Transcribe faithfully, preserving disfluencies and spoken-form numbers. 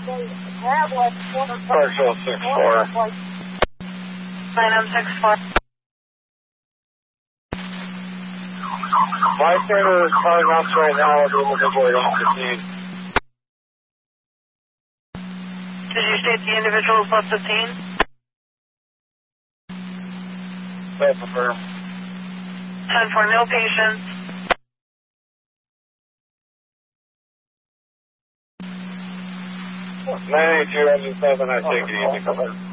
Partial six four. Nine M six four. Bystander is calling us right now with individual eight fifteen. Did you state the individual is left fifteen? That's affirm. ten four, no patients. nine eight two, engine seven, I take it easy.